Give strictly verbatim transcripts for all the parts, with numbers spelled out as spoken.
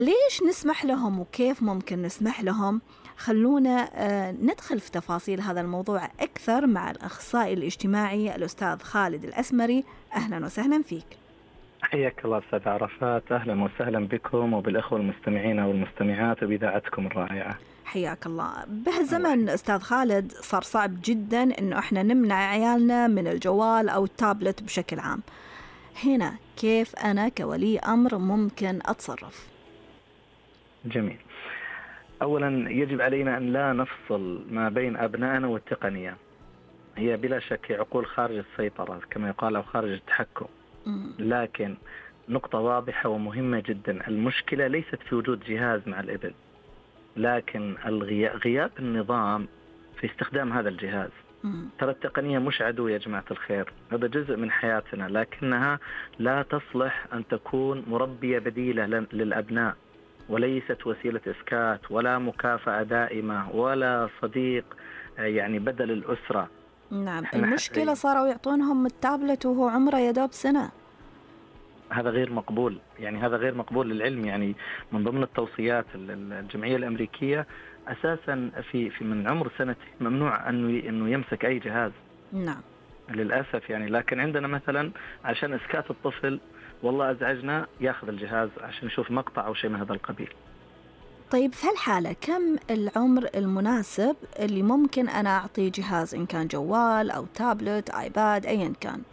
ليش نسمح لهم وكيف ممكن نسمح لهم؟ خلونا آه، ندخل في تفاصيل هذا الموضوع أكثر مع الأخصائي الاجتماعي الأستاذ خالد الأسمري. أهلا وسهلا فيك. حياك الله أستاذ عرفات، أهلا وسهلا بكم وبالأخوة المستمعين والمستمعات وبإذاعتكم الرائعة. حياك الله. الله بهالزمن يحييك. أستاذ خالد صار صعب جدا إنه إحنا نمنع عيالنا من الجوال أو التابلت بشكل عام. هنا كيف أنا كولي أمر ممكن أتصرف؟ جميل. أولا يجب علينا أن لا نفصل ما بين أبنائنا والتقنية. هي بلا شك عقول خارج السيطرة كما يقال أو خارج التحكم، مم. لكن نقطة واضحة ومهمة جدا، المشكلة ليست في وجود جهاز مع الابن، لكن الغياب غياب النظام في استخدام هذا الجهاز. مم. ترى التقنية مش عدو يا جماعة الخير، هذا جزء من حياتنا، لكنها لا تصلح أن تكون مربية بديلة لل- للأبناء، وليست وسيلة إسكات ولا مكافأة دائمة ولا صديق آه، يعني بدل الأسرة. نعم، إحنا المشكلة ح- صاروا يعطونهم التابلت وهو عمره يدوب سنة. هذا غير مقبول، يعني هذا غير مقبول للعلم. يعني من ضمن التوصيات ال- ال- الجمعية الأمريكية أساسا في في من عمر سنتين ممنوع أنه ي- أنه يمسك أي جهاز نعم. للأسف. يعني لكن عندنا مثلا عشان إسكات الطفل، والله أزعجنا ياخذ الجهاز عشان يشوف مقطع أو شيء من هذا القبيل. طيب في هالحالة كم العمر المناسب اللي ممكن أنا أعطيه جهاز، إن كان جوال أو تابلت آيباد أيا كان؟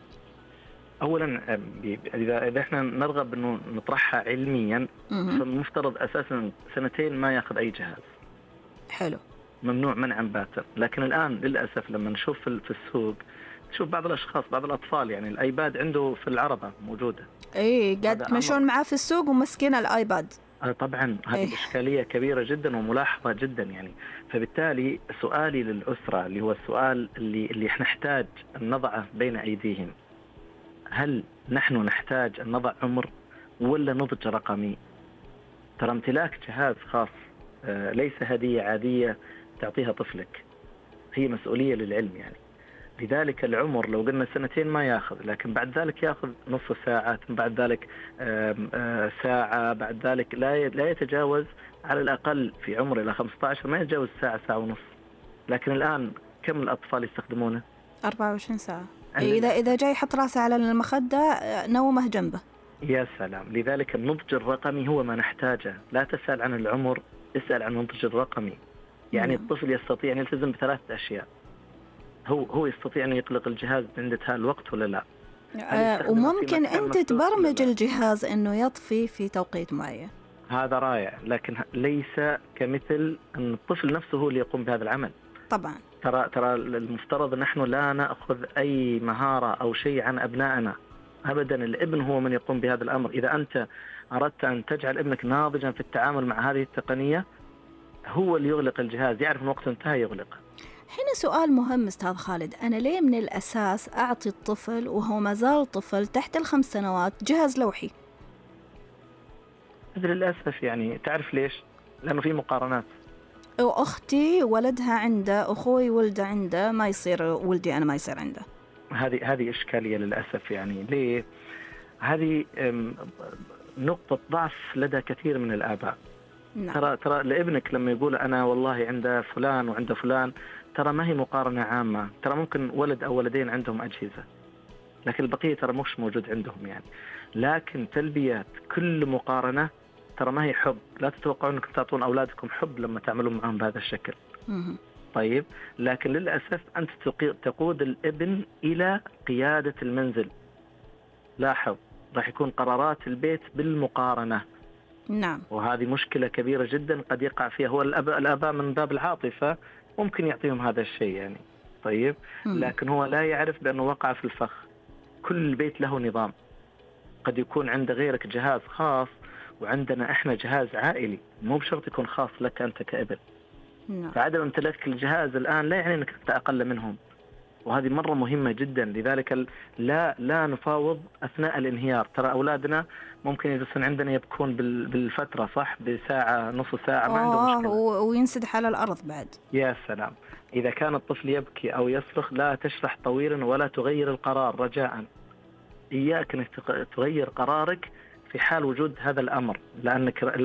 أولا أم، إذا إذا إحنا نرغب إنه نطرحها علميا، مهم. فالمفترض أساسا سنتين ما ياخذ أي جهاز، حلو. ممنوع منعا باتا. لكن الآن للأسف لما نشوف في في السوق، نشوف بعض الأشخاص بعض الأطفال يعني الآيباد عنده في العربة موجودة. إيه، قاعد هذا تمشون أمر معاه في السوق ومسكين الآيباد. آه، طبعا هذه إيه. إشكالية كبيرة جدا وملاحظة جدا يعني. فبالتالي سؤالي للأسرة اللي هو السؤال اللي اللي احنا نحتاج أن نضعه بين أيديهم، هل نحن نحتاج أن نضع عمر ولا نضج رقمي؟ ترى امتلاك جهاز خاص آه، ليس هدية عادية تعطيها طفلك، هي مسؤولية للعلم يعني. لذلك العمر لو قلنا سنتين ما ياخذ، لكن بعد ذلك ياخذ نصف ساعة، بعد ذلك آم، آه، ساعة، بعد ذلك لا ي- لا يتجاوز على الأقل في عمر إلى خمسة عشر ما يتجاوز ساعة ساعة ونص. لكن الآن كم الأطفال يستخدمونه؟ أربعة وعشرين ساعة. إيه، إذا للأسف. إذا جاي يحط راسه على المخدة آه، نومه جنبه. يا سلام. لذلك النضج الرقمي هو ما نحتاجه، لا تسأل عن العمر، اسأل عن النضج الرقمي. يعني نعم. الطفل يستطيع أن يلتزم بثلاثة أشياء، هو هو يستطيع أن يغلق الجهاز عند انتهاء الوقت ولا لا؟ هل آه، يستخدمه في وممكن مكان أنت مفتوح ولا تبرمج لا؟ الجهاز إنه يطفي في توقيت معين. هذا رائع، لكن ه- ليس كمثل أن الطفل نفسه هو اللي يقوم بهذا العمل. طبعا. ترى ترى المفترض نحن لا نأخذ أي مهارة أو شيء عن أبنائنا أبدا، الابن هو من يقوم بهذا الأمر. إذا أنت أردت أن تجعل ابنك ناضجا في التعامل مع هذه التقنية، هو اللي يغلق الجهاز، يعرف أن وقته انتهى يغلقه. هنا سؤال مهم أستاذ خالد، أنا ليه من الأساس أعطي الطفل وهو ما زال طفل تحت الخمس سنوات جهاز لوحي؟ هذا للأسف يعني تعرف ليش؟ لأنه في مقارنات. وأختي ولدها عنده، أخوي ولده عنده، ما يصير ولدي أنا ما يصير عنده. هذه هذه إشكالية للأسف. يعني ليه؟ هذه أم، نقطة ضعف لدى كثير من الآباء. نعم. ترى ترى لابنك لما يقول أنا والله عند فلان وعند فلان، ترى ما هي مقارنة عامة. ترى ممكن ولد أو ولدين عندهم أجهزة، لكن البقية ترى مش موجود عندهم يعني. لكن تلبية كل مقارنة ترى ما هي حب. لا تتوقعوا أنكم تعطون أولادكم حب لما تعملون معهم بهذا الشكل. مهم. طيب، لكن للأسف أنت تقي- تقود الابن إلى قيادة المنزل. لاحظ، راح يكون قرارات البيت بالمقارنة، نعم. وهذه مشكلة كبيرة جدا قد يقع فيها. هو الأب- الآباء من باب العاطفة ممكن يعطيهم هذا الشيء يعني. طيب، مم. لكن هو لا يعرف بأنه وقع في الفخ. كل بيت له نظام، قد يكون عند غيرك جهاز خاص وعندنا إحنا جهاز عائلي، مو بشرط يكون خاص لك أنت كابن. نعم. فعدم امتلاك الجهاز الآن لا يعني أنك أنت أقل منهم، وهذه مرة مهمة جدا. لذلك ال- لا لا نفاوض أثناء الانهيار. ترى أولادنا ممكن يجلسون عندنا يبكون بال- بالفترة، صح، بساعة نص ساعة ما عنده آه، مشكلة. و- وينسدح على الأرض بعد. يا سلام. إذا كان الطفل يبكي أو يصرخ لا تشرح طويلا ولا تغير القرار رجاء. إياك أنك تغ- تغير قرارك في حال وجود هذا الأمر، لأنك